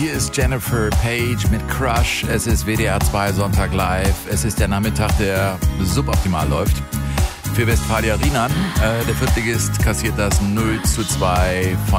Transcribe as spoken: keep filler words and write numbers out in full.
Hier ist Jennifer Page mit Crush. Es ist W D R zwei Sonntag live. Es ist der Nachmittag, der suboptimal läuft. Für Westfalia Riemann, äh, der Viertligist, kassiert das null zu zwei von